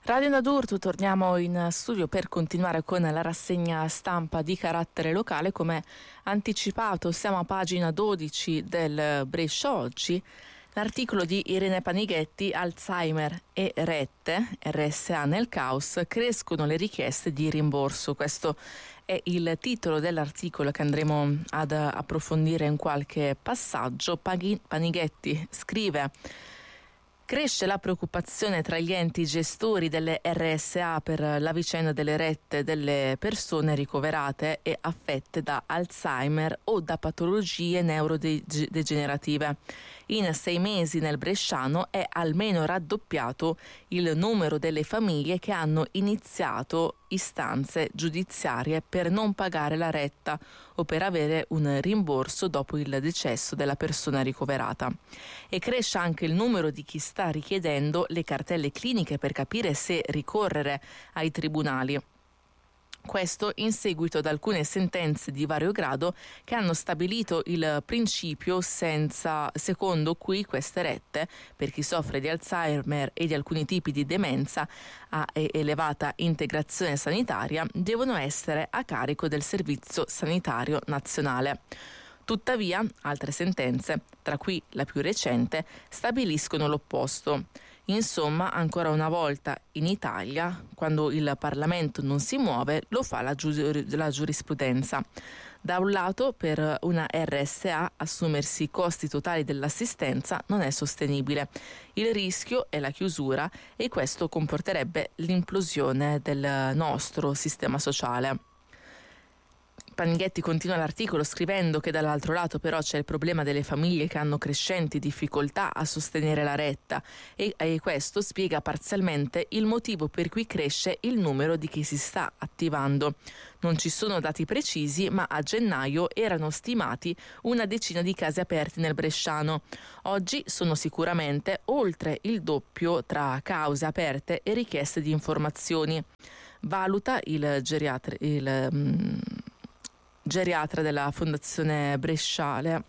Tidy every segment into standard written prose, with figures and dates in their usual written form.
Radio Nadurto, torniamo in studio per continuare con la rassegna stampa di carattere locale. Come anticipato, siamo a pagina 12 del Brescia Oggi. L'articolo di Irene Panighetti, Alzheimer e rette, RSA nel caos, crescono le richieste di rimborso. Questo è il titolo dell'articolo che andremo ad approfondire in qualche passaggio. Panighetti scrive: cresce la preoccupazione tra gli enti gestori delle RSA per la vicenda delle rette delle persone ricoverate e affette da Alzheimer o da patologie neurodegenerative. In 6 mesi nel Bresciano è almeno raddoppiato il numero delle famiglie che hanno iniziato istanze giudiziarie per non pagare la retta o per avere un rimborso dopo il decesso della persona ricoverata. E cresce anche il numero di chi sta richiedendo le cartelle cliniche per capire se ricorrere ai tribunali. Questo in seguito ad alcune sentenze di vario grado che hanno stabilito il principio secondo cui queste rette, per chi soffre di Alzheimer e di alcuni tipi di demenza a elevata integrazione sanitaria, devono essere a carico del Servizio Sanitario Nazionale. Tuttavia, altre sentenze, tra cui la più recente, stabiliscono l'opposto. Insomma, ancora una volta in Italia, quando il Parlamento non si muove, lo fa la giurisprudenza. Da un lato, per una RSA assumersi i costi totali dell'assistenza non è sostenibile. Il rischio è la chiusura e questo comporterebbe l'implosione del nostro sistema sociale. Panighetti continua l'articolo scrivendo che dall'altro lato però c'è il problema delle famiglie che hanno crescenti difficoltà a sostenere la retta e questo spiega parzialmente il motivo per cui cresce il numero di chi si sta attivando. Non ci sono dati precisi, ma a gennaio erano stimati una decina di casi aperti nel Bresciano. Oggi sono sicuramente oltre il doppio tra cause aperte e richieste di informazioni. Valuta il geriatra della Fondazione Bresciale,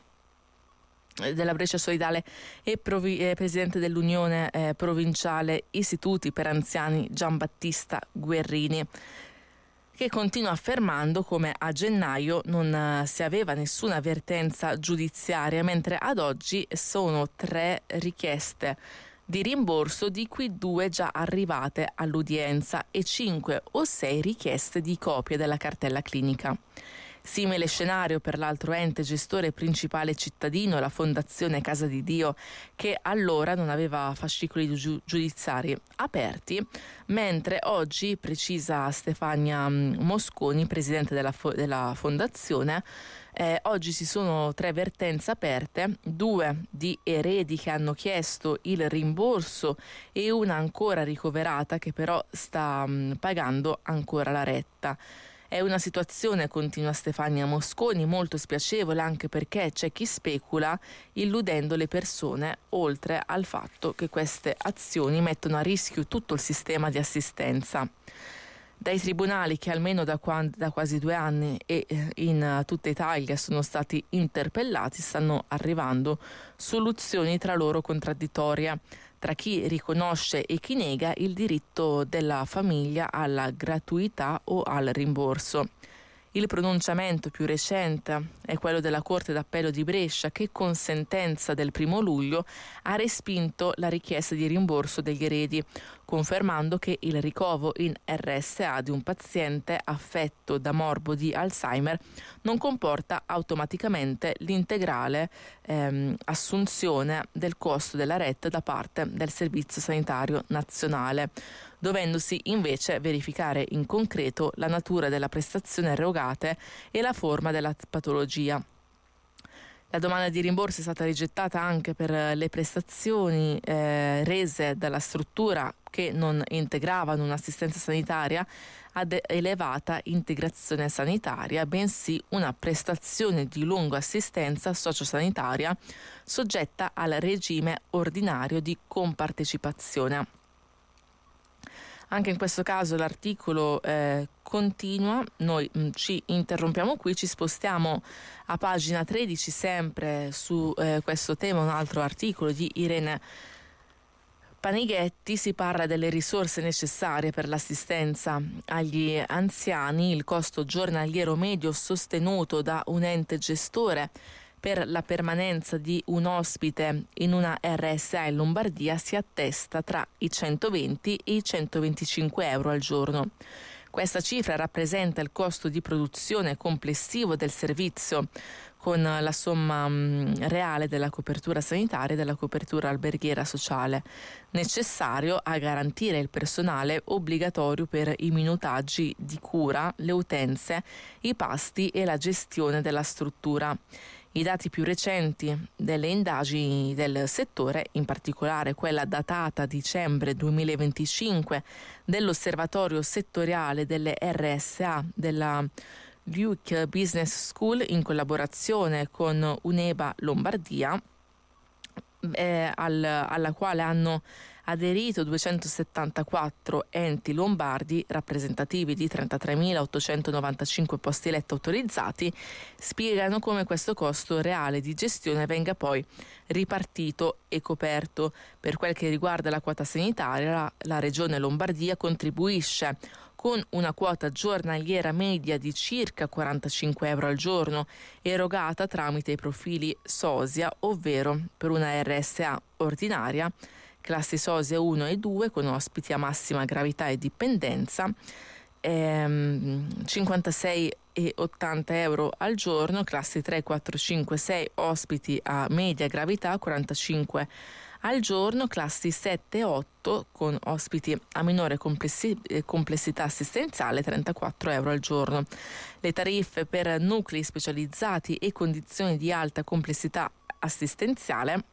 della Brescia Solidale e presidente dell'Unione Provinciale Istituti per Anziani Giambattista Guerrini, che continua affermando come a gennaio non si aveva nessuna avvertenza giudiziaria, mentre ad oggi sono 3 richieste di rimborso, di cui 2 già arrivate all'udienza e 5 o 6 richieste di copia della cartella clinica. Simile scenario per l'altro ente gestore principale cittadino, la Fondazione Casa di Dio, che allora non aveva fascicoli giudiziari aperti, mentre oggi, precisa Stefania Mosconi, presidente della Fondazione, oggi ci sono 3 vertenze aperte, 2 di eredi che hanno chiesto il rimborso e una ancora ricoverata che però sta pagando ancora la retta. È una situazione, continua Stefania Mosconi, molto spiacevole anche perché c'è chi specula illudendo le persone, oltre al fatto che queste azioni mettono a rischio tutto il sistema di assistenza. Dai tribunali che almeno da quasi 2 anni e in tutta Italia sono stati interpellati stanno arrivando soluzioni tra loro contraddittorie, tra chi riconosce e chi nega il diritto della famiglia alla gratuità o al rimborso. Il pronunciamento più recente è quello della Corte d'Appello di Brescia che con sentenza del 1 luglio ha respinto la richiesta di rimborso degli eredi, confermando che il ricovo in RSA di un paziente affetto da morbo di Alzheimer non comporta automaticamente l'integrale assunzione del costo della retta da parte del Servizio Sanitario Nazionale, dovendosi invece verificare in concreto la natura della prestazione erogate e la forma della patologia. La domanda di rimborso è stata rigettata anche per le prestazioni rese dalla struttura che non integravano un'assistenza sanitaria ad elevata integrazione sanitaria, bensì una prestazione di lunga assistenza sociosanitaria soggetta al regime ordinario di compartecipazione. Anche in questo caso l'articolo continua, noi ci interrompiamo qui, ci spostiamo a pagina 13 sempre su questo tema, un altro articolo di Irene Panighetti si parla delle risorse necessarie per l'assistenza agli anziani, il costo giornaliero medio sostenuto da un ente gestore per la permanenza di un ospite in una RSA in Lombardia si attesta tra i 120 e i 125 euro al giorno. Questa cifra rappresenta il costo di produzione complessivo del servizio, con la somma reale della copertura sanitaria e della copertura alberghiera sociale, necessario a garantire il personale obbligatorio per i minutaggi di cura, le utenze, i pasti e la gestione della struttura. I dati più recenti delle indagini del settore, in particolare quella datata dicembre 2025 dell'Osservatorio settoriale delle RSA della Luke Business School in collaborazione con Uneba Lombardia, alla quale hanno aderito 274 enti lombardi rappresentativi di 33.895 posti letto autorizzati, spiegano come questo costo reale di gestione venga poi ripartito e coperto. Per quel che riguarda la quota sanitaria, la Regione Lombardia contribuisce con una quota giornaliera media di circa 45 euro al giorno, erogata tramite i profili SOSIA, ovvero per una RSA ordinaria, classi SOSIA 1 e 2 con ospiti a massima gravità e dipendenza, 56 e 80 euro al giorno, classi 3, 4, 5, 6 ospiti a media gravità, 45 al giorno, classi 7 e 8 con ospiti a minore complessità assistenziale, 34 euro al giorno. Le tariffe per nuclei specializzati e condizioni di alta complessità assistenziale,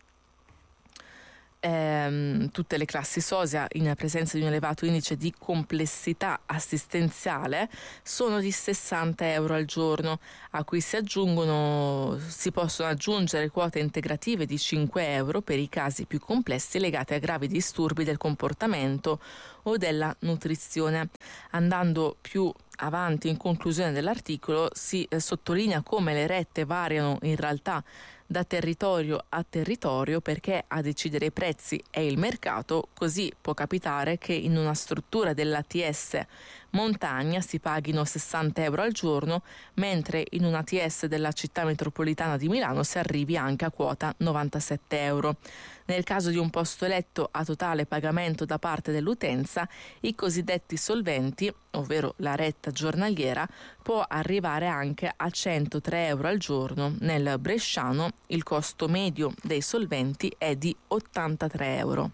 tutte le classi SOSIA in presenza di un elevato indice di complessità assistenziale, sono di 60 euro al giorno, a cui si possono aggiungere quote integrative di 5 euro per i casi più complessi legati a gravi disturbi del comportamento o della nutrizione. Andando più avanti, in conclusione dell'articolo, si sottolinea come le rette variano in realtà da territorio a territorio, perché a decidere i prezzi è il mercato. Così può capitare che in una struttura dell'ATS montagna si paghino 60 euro al giorno, mentre in un ATS della città metropolitana di Milano si arrivi anche a quota 97 euro. Nel caso di un posto letto a totale pagamento da parte dell'utenza, i cosiddetti solventi, ovvero la retta giornaliera, può arrivare anche a 103 euro al giorno. Nel bresciano il costo medio dei solventi è di 83 euro.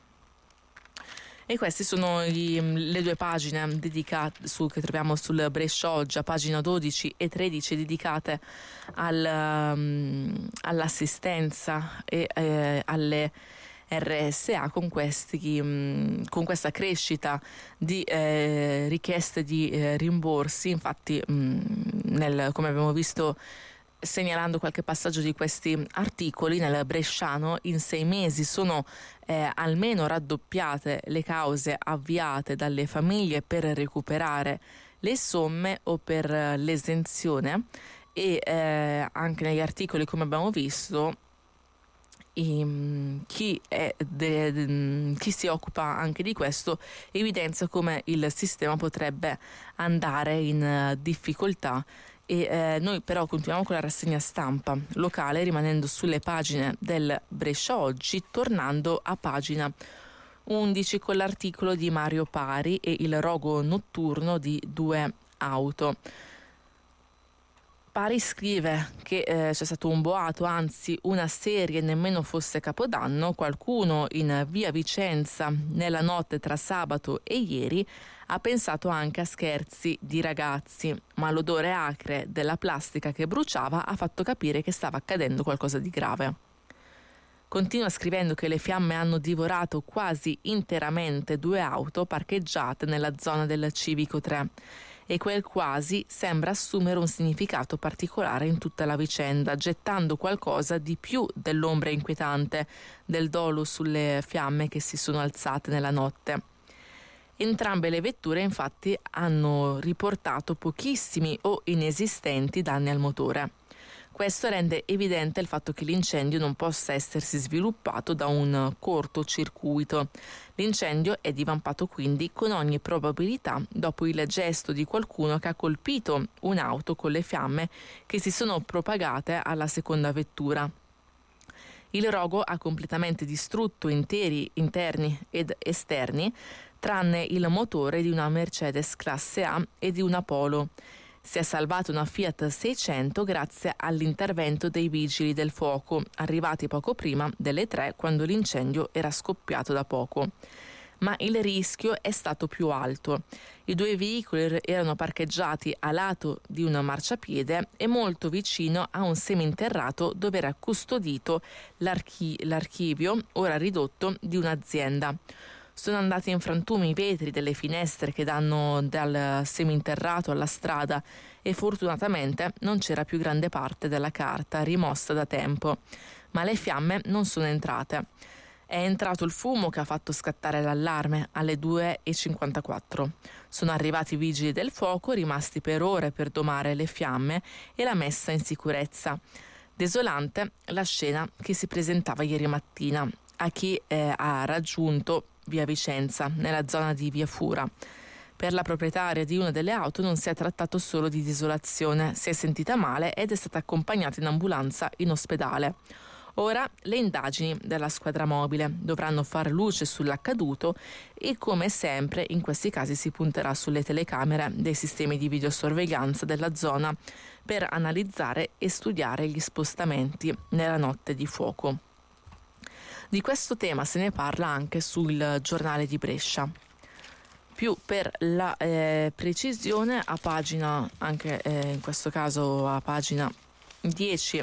E queste sono le due pagine dedicate che troviamo sul Brescia Oggi, a pagina 12 e 13, dedicate all'assistenza e alle RSA, con questa crescita di richieste di rimborsi. Infatti, come abbiamo visto segnalando qualche passaggio di questi articoli, nel bresciano in 6 mesi sono almeno raddoppiate le cause avviate dalle famiglie per recuperare le somme o per l'esenzione, e anche negli articoli, come abbiamo visto, chi si occupa anche di questo evidenzia come il sistema potrebbe andare in difficoltà. E noi però continuiamo con la rassegna stampa locale, rimanendo sulle pagine del Brescia Oggi, tornando a pagina 11 con l'articolo di Mario Pari e il rogo notturno di 2 auto. Pari scrive che c'è stato un boato, anzi una serie, nemmeno fosse Capodanno. Qualcuno in via Vicenza nella notte tra sabato e ieri ha pensato anche a scherzi di ragazzi, ma l'odore acre della plastica che bruciava ha fatto capire che stava accadendo qualcosa di grave. Continua scrivendo che le fiamme hanno divorato quasi interamente 2 auto parcheggiate nella zona del Civico 3. E quel quasi sembra assumere un significato particolare in tutta la vicenda, gettando qualcosa di più dell'ombra inquietante del dolo sulle fiamme che si sono alzate nella notte. Entrambe le vetture infatti hanno riportato pochissimi o inesistenti danni al motore. Questo rende evidente il fatto che l'incendio non possa essersi sviluppato da un cortocircuito. L'incendio è divampato quindi con ogni probabilità dopo il gesto di qualcuno che ha colpito un'auto con le fiamme che si sono propagate alla seconda vettura. Il rogo ha completamente distrutto interi interni ed esterni, tranne il motore di una Mercedes classe A e di una Polo. Si è salvata una Fiat 600 grazie all'intervento dei vigili del fuoco, arrivati poco prima delle 3 quando l'incendio era scoppiato da poco. Ma il rischio è stato più alto. I 2 veicoli erano parcheggiati a lato di un marciapiede e molto vicino a un seminterrato dove era custodito l'archivio, ora ridotto, di un'azienda. Sono andati in frantumi i vetri delle finestre che danno dal seminterrato alla strada e fortunatamente non c'era più grande parte della carta rimossa da tempo. Ma le fiamme non sono entrate. È entrato il fumo che ha fatto scattare l'allarme alle 2:54. Sono arrivati i vigili del fuoco, rimasti per ore per domare le fiamme e la messa in sicurezza. Desolante la scena che si presentava ieri mattina a chi ha raggiunto via Vicenza, nella zona di via Fura. Per la proprietaria di una delle auto non si è trattato solo di desolazione, si è sentita male ed è stata accompagnata in ambulanza in ospedale. Ora le indagini della squadra mobile dovranno far luce sull'accaduto e come sempre in questi casi si punterà sulle telecamere dei sistemi di videosorveglianza della zona per analizzare e studiare gli spostamenti nella notte di fuoco. Di questo tema se ne parla anche sul giornale di Brescia. Più per la precisione a pagina, anche in questo caso a pagina 10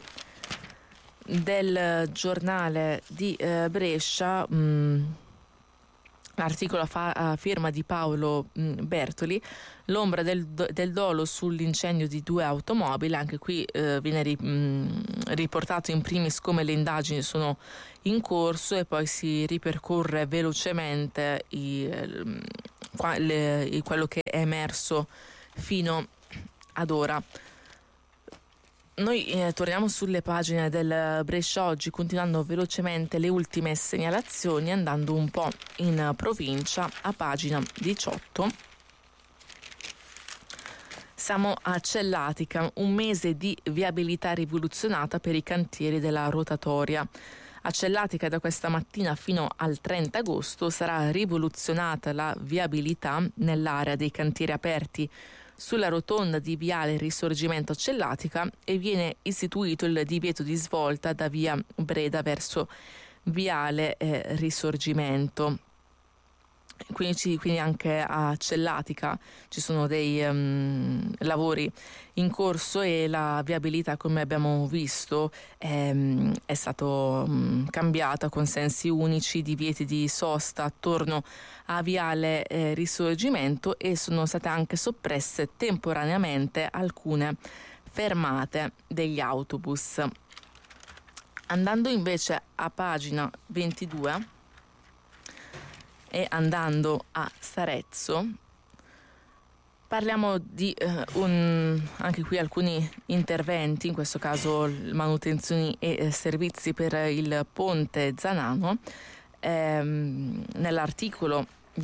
del giornale di Brescia, l'articolo a firma di Paolo Bertoli, l'ombra del dolo sull'incendio di 2 automobili. Anche qui viene riportato in primis come le indagini sono in corso e poi si ripercorre velocemente quello che è emerso fino ad ora. Noi torniamo sulle pagine del Brescia Oggi, continuando velocemente le ultime segnalazioni, andando un po' in provincia a pagina 18. Siamo a Cellatica, un mese di viabilità rivoluzionata per i cantieri della rotatoria. A Cellatica da questa mattina fino al 30 agosto sarà rivoluzionata la viabilità nell'area dei cantieri aperti sulla rotonda di Viale Risorgimento Cellatica e viene istituito il divieto di svolta da via Breda verso Viale Risorgimento. Quindi anche a Cellatica ci sono dei lavori in corso e la viabilità, come abbiamo visto, è stato cambiata con sensi unici, divieti di sosta attorno a Viale Risorgimento e sono state anche soppresse temporaneamente alcune fermate degli autobus. Andando invece a pagina 22 e andando a Sarezzo, parliamo di anche qui alcuni interventi, in questo caso manutenzioni e servizi per il ponte Zanano. Nell'articolo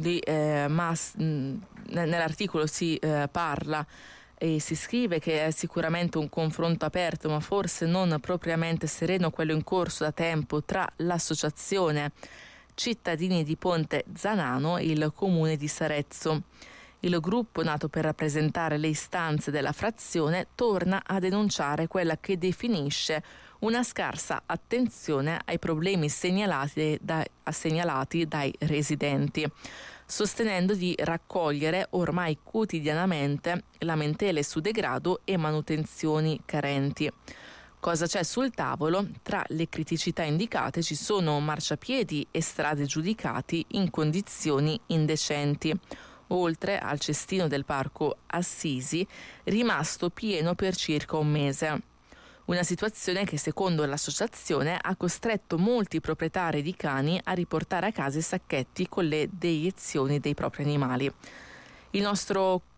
si parla e si scrive che è sicuramente un confronto aperto, ma forse non propriamente sereno, quello in corso da tempo tra l'associazione Cittadini di Ponte Zanano e il comune di Sarezzo. Il gruppo, nato per rappresentare le istanze della frazione, torna a denunciare quella che definisce una scarsa attenzione ai problemi segnalati dai residenti, sostenendo di raccogliere ormai quotidianamente lamentele su degrado e manutenzioni carenti. Cosa c'è sul tavolo? Tra le criticità indicate ci sono marciapiedi e strade giudicati in condizioni indecenti, oltre al cestino del parco Assisi, rimasto pieno per circa un mese. Una situazione che, secondo l'associazione, ha costretto molti proprietari di cani a riportare a casa i sacchetti con le deiezioni dei propri animali. Il nostro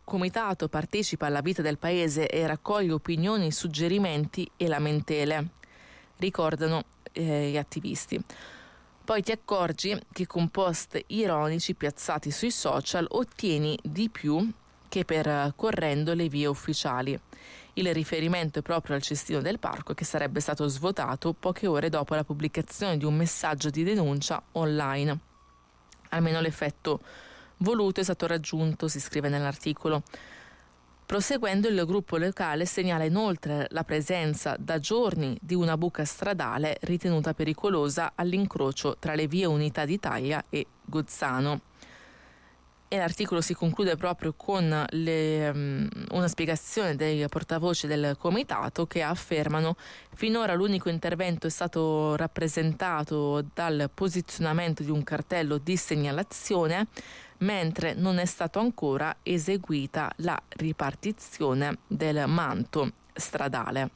comitato partecipa alla vita del paese e raccoglie opinioni, suggerimenti e lamentele, ricordano gli attivisti. Poi ti accorgi che con post ironici piazzati sui social ottieni di più che percorrendo le vie ufficiali. Il riferimento è proprio al cestino del parco, che sarebbe stato svuotato poche ore dopo la pubblicazione di un messaggio di denuncia online. Almeno l'effetto voluto è stato raggiunto, si scrive nell'articolo. Proseguendo, il gruppo locale segnala inoltre la presenza da giorni di una buca stradale ritenuta pericolosa all'incrocio tra le vie Unità d'Italia e Gozzano. E l'articolo si conclude proprio con una spiegazione dei portavoci del comitato, che affermano: finora l'unico intervento è stato rappresentato dal posizionamento di un cartello di segnalazione, mentre non è stato ancora eseguita la ripartizione del manto stradale.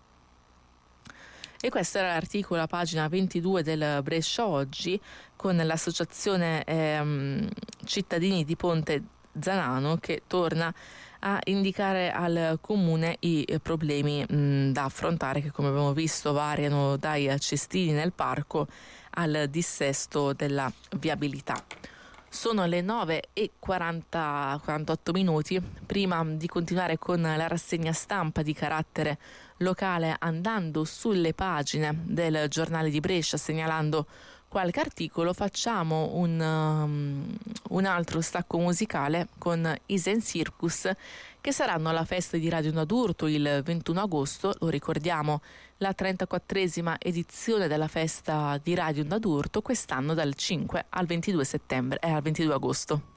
E questo era l'articolo a pagina 22 del Brescia Oggi, con l'associazione Cittadini di Ponte Zanano, che torna a indicare al comune i problemi da affrontare, che come abbiamo visto variano dai cestini nel parco al dissesto della viabilità. Sono le 9:48 minuti. Prima di continuare con la rassegna stampa di carattere locale, andando sulle pagine del giornale di Brescia, segnalando qualche articolo, facciamo un altro stacco musicale con Isen Circus, che saranno alla festa di Radio D'Urto il 21 agosto. Lo ricordiamo, la 34esima edizione della festa di Radio D'Urto, quest'anno dal 5 al 22 agosto.